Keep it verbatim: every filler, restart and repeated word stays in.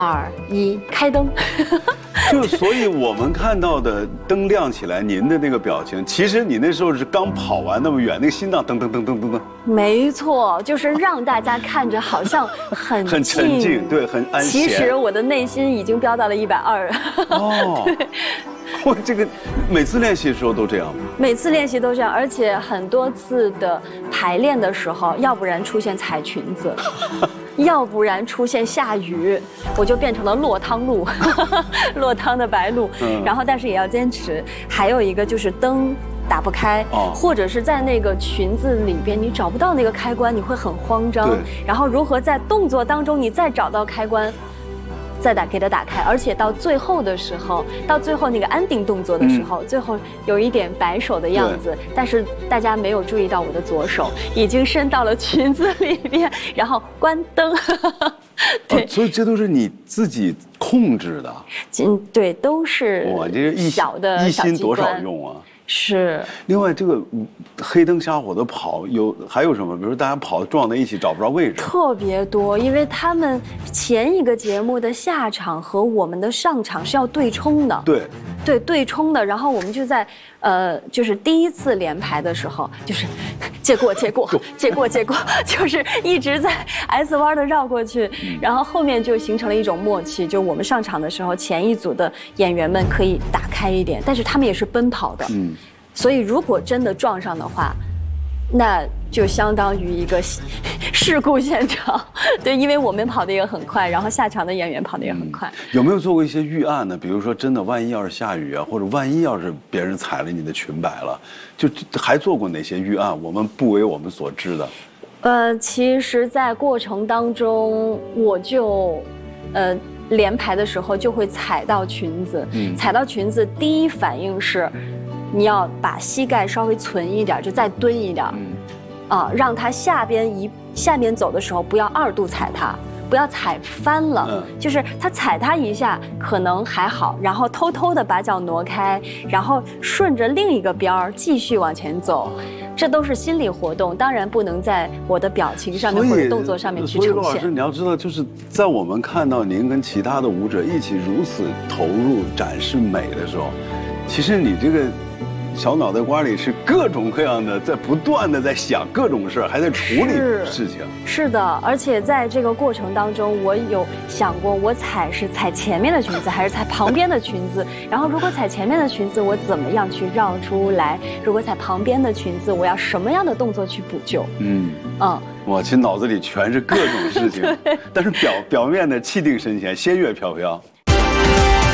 二一，开灯。 就所以我们看到的灯亮起来，您的那个表情，其实你那时候是刚跑完那么远，那个心脏噔噔噔噔噔噔。 没错，就是让大家看着好像很很沉静，对，很安闲。 其实我的内心已经飙到了一百二。 哦，对。我这个每次练习的时候都这样吗？ 每次练习都这样，而且很多次的排练的时候，要不然出现踩裙子，要不然出现下雨，我就变成了落汤鹿，落汤的白鹿。嗯、然后，但是也要坚持。还有一个就是灯打不开，哦、或者是在那个裙子里边你找不到那个开关，你会很慌张。然后如何在动作当中你再找到开关？再打给它打开，而且到最后的时候，到最后那个安定动作的时候，嗯、最后有一点摆手的样子，但是大家没有注意到我的左手已经伸到了裙子里边，然后关灯。对、哦， 所以这都是你自己控制的。 嗯，对，都是哇，这一小的一心多少用啊？ 是。 另外，这个黑灯瞎火的跑有还有什么？比如大家跑撞在一起找不着位置， 特别多，因为他们前一个节目的下场和我们的上场是要对冲的。 对， 对对冲的。然后我们就在呃，就是第一次连排的时候，就是借过借过借过借过，就是一直在 S 弯的绕过去。然后后面就形成了一种默契，就我们上场的时候，前一组的演员们可以打开一点，但是他们也是奔跑的。嗯。所以，如果真的撞上的话，那就相当于一个事故现场。对，因为我们跑得也很快，然后下场的演员跑得也很快。 嗯、有没有做过一些预案呢？比如说，真的万一要是下雨啊，或者万一要是别人踩了你的裙摆了，就还做过哪些预案？我们不为我们所知的。 呃，其实，在过程当中，我就，呃。连排的时候就会踩到裙子，嗯、踩到裙子，第一反应是，你要把膝盖稍微存一点，就再蹲一点，嗯、啊，让它下边一下边走的时候不要二度踩它，不要踩翻了，嗯、就是它踩它一下可能还好，然后偷偷的把脚挪开，然后顺着另一个边儿继续往前走。这都是心理活动，当然不能在我的表情上面或者动作上面去呈现。 所以，陆老师，你要知道，就是在我们看到您跟其他的舞者一起如此投入展示美的时候，其实你这个小脑袋瓜里是各种各样的，在不断的在想各种事儿，还在处理事情。 是的，而且在这个过程当中，我有想过，我踩是踩前面的裙子，还是踩旁边的裙子？然后，如果踩前面的裙子，我怎么样去绕出来？如果踩旁边的裙子，我要什么样的动作去补救？嗯嗯，我其实脑子里全是各种事情，但是表表面的气定神闲，仙乐飘飘。